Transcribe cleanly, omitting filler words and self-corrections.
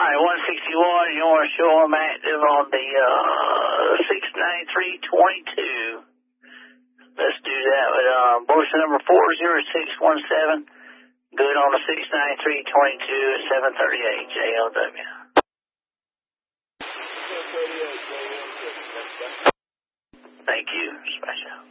right, 161, you want to show them active on the 69322. Let's do that with motion number 40617. Good on the 69322 at 738 JLW. Thank you. Smash out.